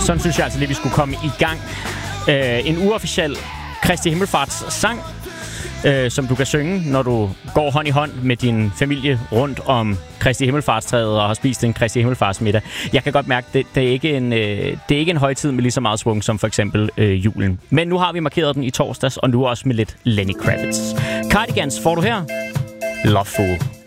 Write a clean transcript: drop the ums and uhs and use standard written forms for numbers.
sådan synes jeg altså lige, vi skulle komme i gang. En uofficiel Kristi Himmelfarts sang, som du kan synge, når du går hånd i hånd med din familie rundt om Kristi Himmelfartstræet og har spist en Kristi Himmelfartsmiddag. Jeg kan godt mærke, det er ikke en højtid med lige så meget svung som for eksempel julen. Men nu har vi markeret den i torsdags, og nu også med lidt Lenny Kravitz. Cardigans får du her. Love Fool.